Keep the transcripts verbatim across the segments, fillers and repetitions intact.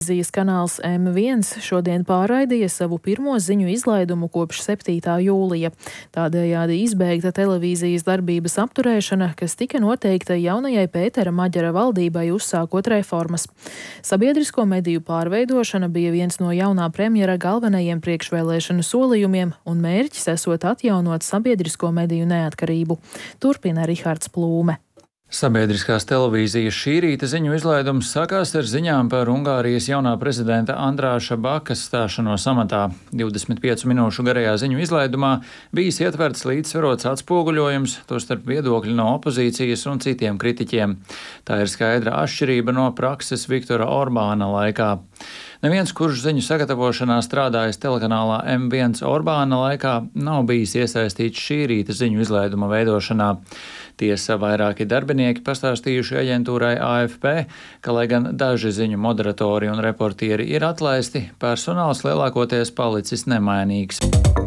Televīzijas kanāls M viens šodien pārraidīja savu pirmo ziņu izlaidumu kopš septītā jūlija. Tādējādi izbeigta televīzijas darbības apturēšana, kas tika noteikta jaunajai Pētera Maģara valdībai uzsākot reformas. Sabiedrisko mediju pārveidošana bija viens no jaunā premjera galvenajiem priekšvēlēšanu solījumiem, un mērķis esot atjaunot sabiedrisko mediju neatkarību. Turpina Rihards Plūme. Sabiedriskās televīzijas šī rīta ziņu izlaidums sākās ar ziņām par Ungārijas jaunā prezidenta Andrāša Bakas stāšanos amatā. divdesmit piecu minūšu garajā ziņu izlaidumā bijis ietverts līdzsvarots atspoguļojums, tostarp viedokļi no opozīcijas un citiem kritiķiem. Tā ir skaidra atšķirība no prakses Viktora Orbāna laikā. Neviens, kurš ziņu sagatavošanā strādājis telekanālā M viens Orbāna laikā, nav bijis iesaistīts šī rīta ziņu izlaiduma veidošanā. Tiesa, vairāki darbinieki pastāstījuši aģentūrai A F P, ka, lai gan daži ziņu moderatori un reportieri ir atlaisti, personāls lielākoties palicis nemainīgs.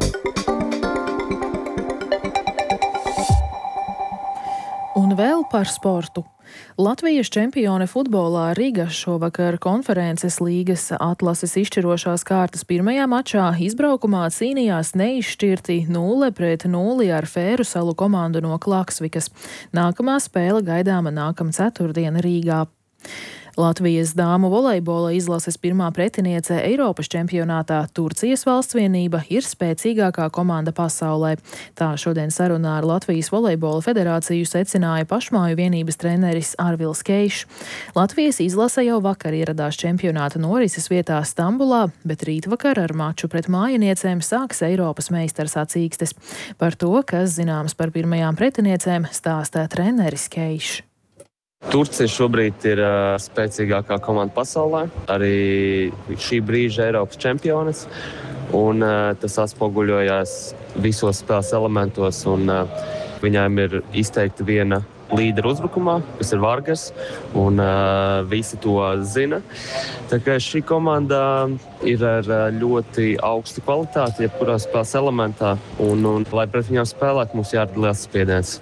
Un vēl par sportu. Latvijas čempione futbolā Riga šovakar konferences līgas atlases izšķirošās kārtas pirmajā mačā izbraukumā cīnījās neizšķirti nulle pret nulli ar Fēru salu komandu no Klaksvikas. Nākamā spēle gaidāma nākam ceturtdien Rīgā. Latvijas dāmu volejbola izlases pirmā pretiniece Eiropas čempionātā Turcijas valstsvienība ir spēcīgākā komanda pasaulē. Tā šodien sarunā ar Latvijas volejbola federāciju secināja pašmāju vienības treneris Arvils Keišs. Latvijas izlase jau vakar ieradās čempionāta norises vietā Stambulā, bet rītvakar ar maču pret mājiniecēm sāks Eiropas meistarsacīkstes. Par to, kas zināms par pirmajām pretiniecēm, stāstā treneris Keišs. Turcija šobrīd ir uh, spēcīgākā komanda pasaulē, arī šī brīža Eiropas čempionis, un uh, tas atspoguļojās visos spēles elementos, un uh, viņām ir izteikti viena līdera uzbrukumā, kas ir Vargas, un uh, visi to zina. Tā kā šī komanda ir ar ļoti augstu kvalitāti, jebkurā spēles elementā, un, un lai pret viņām spēlētu, mums jādara liels spiediens.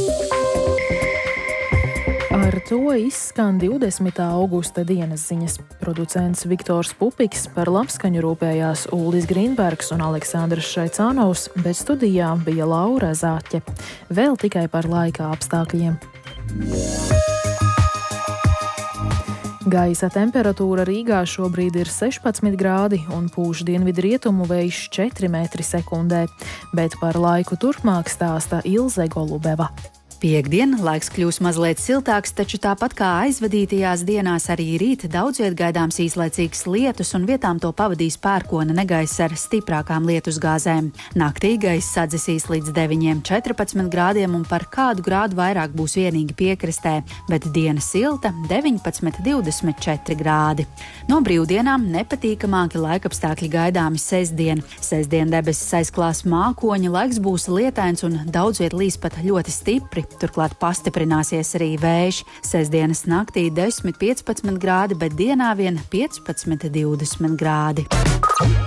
Ar to izskan divdesmitā augusta dienas ziņas. Producents Viktors Pupiks, par labskaņu rūpējās Uldis Grīnbergs un Aleksandrs Šaicānovs, bet studijā bija Laura Zāķe. Vēl tikai par laika apstākļiem. Gaisa temperatūra Rīgā šobrīd ir sešpadsmit grādi un pūš dienvidu rietumu vējš četri metri sekundē, bet par laiku turpmāk stāsta Ilze Golubeva. Piektdien laiks kļūs mazliet siltāks, taču tāpat kā aizvadītajās dienās arī rīt daudz viet gaidāms īslaicīgs lietus un vietām to pavadīs pērkona negaiss ar stiprākām lietusgāzēm. Naktī gaiss sadzisīs līdz deviņiem četrpadsmit grādiem un par kādu grādu vairāk būs vienīgi piekrastē, bet diena silta deviņpadsmit divdesmit četri grādi. No brīvdienām nepatīkamāki laikapstākļi gaidāmi sestdien. Sestdien debesis aizklās mākoņi, laiks būs lietains un daudz viet līs pat ļoti stipri. Turklāt pastiprināsies arī vējš. Sestdienas naktī desmit piecpadsmit grādi, bet dienā vien piecpadsmit divdesmit grādi.